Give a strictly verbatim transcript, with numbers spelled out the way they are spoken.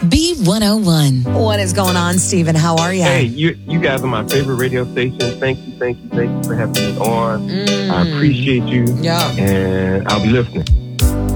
B one oh one. What is going on, Stephen? How are you? Hey, you you guys are my favorite radio station. Thank you, thank you, thank you for having me on. Mm. I appreciate you. Yeah. And I'll be listening.